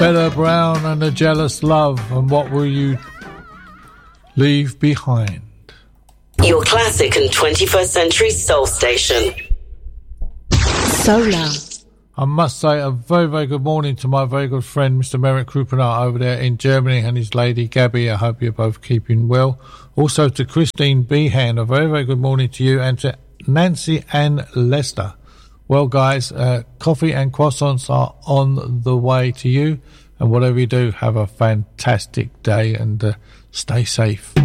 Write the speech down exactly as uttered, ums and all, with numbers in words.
Bella Brown and the Jealous Love, and what will you leave behind? Your classic and twenty-first century soul station. Solar. I must say a very, very good morning to my very good friend, Mister Merrick Krupenaar over there in Germany, and his lady, Gabby. I hope you're both keeping well. Also to Christine Behan, a very, very good morning to you, and to Nancy Ann Lester. Well, guys, uh, coffee and croissants are on the way to you, and whatever you do, have a fantastic day and uh, stay safe.